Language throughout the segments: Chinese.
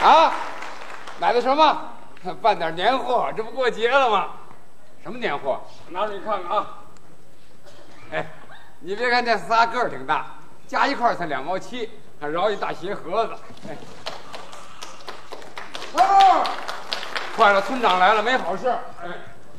啊，买的什么？办点年货，这不过节了吗？什么年货？拿出去看看啊。哎，你别看这仨个儿挺大，加一块才2毛7，还饶一大鞋盒子。哎，哦，坏了，村长来了，没好事。哎，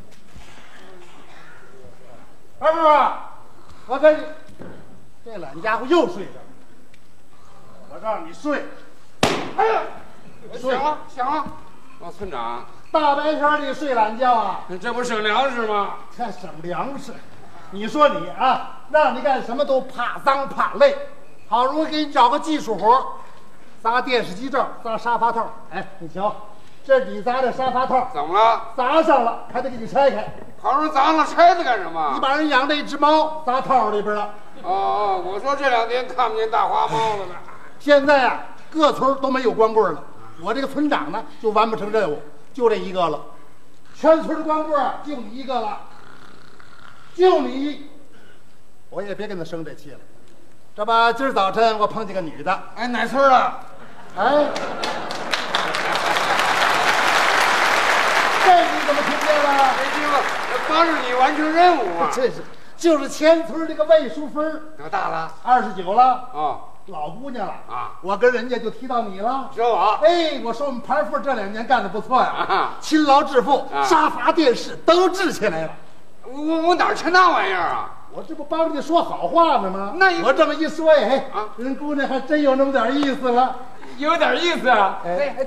二哥，我跟你，这懒家伙又睡着了。我让你睡。哎呀， 想啊！老村长， 大白天的睡懒觉啊？ 这不省粮食吗？ 这省粮食。你说你啊，让你干什么都怕脏怕累，好容易给你找个技术活，砸电视机罩，砸沙发套。哎，你瞧，这你砸的沙发套怎么了？ 砸上了，还得给你拆开。 好容易砸了，拆它干什么？ 你把人养的一只猫砸套里边了。 哦，我说这2天看不见大花猫了呢。 现在啊，各村都没有光棍了，我这个村长呢就完不成任务，就这一个了。全村的光棍就你一个了，就你，我也别跟他生这气了。这不，今儿早晨我碰见个女的， 哎，哪村的？ 哎，这你怎么听见了？ 没听过，帮助你完成任务嘛。 这是，就是前村这个魏淑芬， 多大了 ？29了。 哦， 老姑娘了啊！ 我跟人家就提到你了， 说我。 哎，我说我们盘富这2年干得不错呀， 啊， 勤劳致富， 啊， 沙发、电视都置起来了。 我哪成那玩意儿啊？ 我这不帮你说好话呢吗？ 那我这么一说，哎， 啊， 人姑娘还真有那么点意思了， 有点意思啊。 哎。